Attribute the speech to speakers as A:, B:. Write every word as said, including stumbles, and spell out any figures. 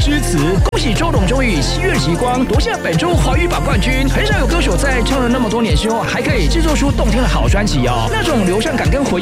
A: 之词。恭喜周董终于七月极光夺下本周华语榜冠军。很少有歌手在唱了那么多年之后，还可以制作出动听的好专辑哦。那种流畅感跟回